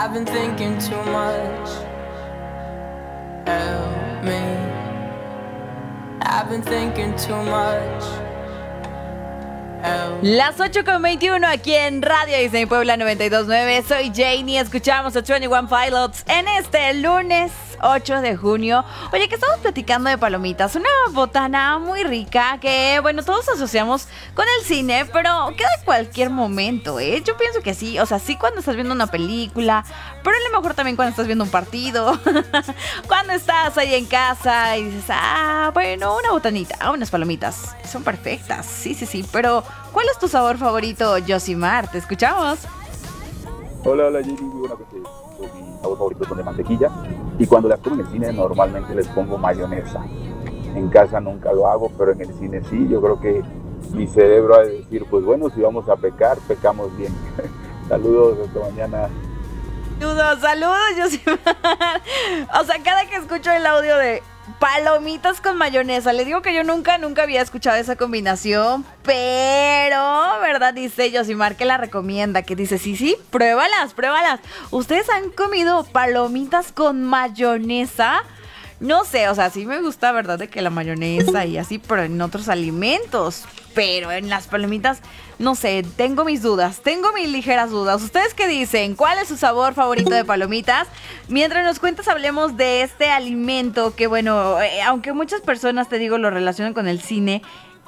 I've been thinking too much. Help me. I've been thinking too much. Las 8:21 aquí en Radio Disney Puebla 92.9. Soy Janie, escuchamos a 21 Pilots en este lunes 8 de junio. Oye, que estamos platicando de palomitas, una botana muy rica que, bueno, todos asociamos con el cine, pero queda en cualquier momento, ¿eh? Yo pienso que sí, o sea, sí cuando estás viendo una película, pero a lo mejor también cuando estás viendo un partido, cuando estás ahí en casa y dices, bueno, una botanita, unas palomitas, son perfectas, sí, pero ¿cuál es tu sabor favorito, Josimar? Te escuchamos. Hola, Jenny, muy buenas noches. Mi sabor favorito son de mantequilla y cuando las como en el cine normalmente les pongo mayonesa. En casa nunca lo hago, pero en el cine sí. Yo creo que mi cerebro ha de decir, pues bueno, si vamos a pecar, pecamos bien. Saludos, hasta mañana. Saludos, Josimar. O sea, cada que escucho el audio de palomitas con mayonesa, le digo que yo nunca había escuchado esa combinación, pero, ¿verdad? Dice Josimar que la recomienda, que dice, sí, pruébalas. ¿Ustedes han comido palomitas con mayonesa? No sé, o sea, sí me gusta, ¿verdad? De que la mayonesa y así, pero en otros alimentos. Pero en las palomitas, no sé, tengo mis ligeras dudas. ¿Ustedes qué dicen? ¿Cuál es su sabor favorito de palomitas? Mientras nos cuentas, hablemos de este alimento que, bueno, aunque muchas personas, te digo, lo relacionan con el cine,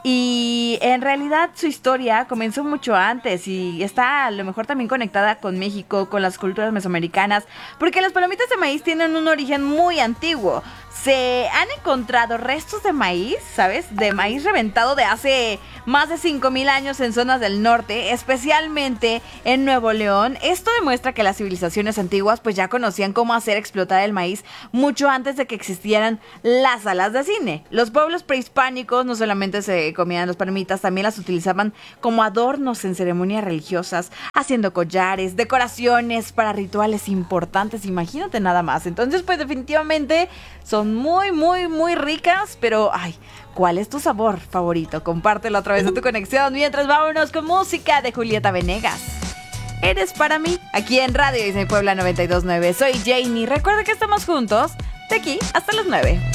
y en realidad su historia comenzó mucho antes y está a lo mejor también conectada con México, con las culturas mesoamericanas, porque las palomitas de maíz tienen un origen muy antiguo. Se han encontrado restos de maíz, ¿sabes? De maíz reventado de hace más de 5,000 años en zonas del norte, especialmente en Nuevo León. Esto demuestra que las civilizaciones antiguas pues ya conocían cómo hacer explotar el maíz mucho antes de que existieran las salas de cine. Los pueblos prehispánicos no solamente se comían las palomitas, también las utilizaban como adornos en ceremonias religiosas, haciendo collares, decoraciones para rituales importantes, imagínate nada más. Entonces pues definitivamente son muy ricas, pero ¿cuál es tu sabor favorito? Compártelo a través de tu conexión. Mientras vámonos con música de Julieta Venegas. Eres para mí, aquí en Radio Disney Puebla 92.9. Soy Janie. Recuerda que estamos juntos de aquí hasta las 9.